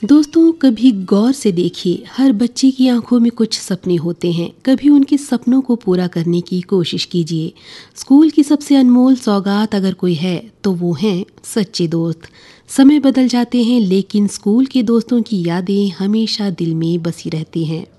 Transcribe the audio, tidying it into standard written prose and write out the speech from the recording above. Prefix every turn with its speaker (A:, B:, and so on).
A: दोस्तों, कभी गौर से देखिए, हर बच्चे की आंखों में कुछ सपने होते हैं। कभी उनके सपनों को पूरा करने की कोशिश कीजिए। स्कूल की सबसे अनमोल सौगात अगर कोई है तो वो हैं सच्चे दोस्त। समय बदल जाते हैं लेकिन स्कूल के दोस्तों की यादें हमेशा दिल में बसी रहती हैं।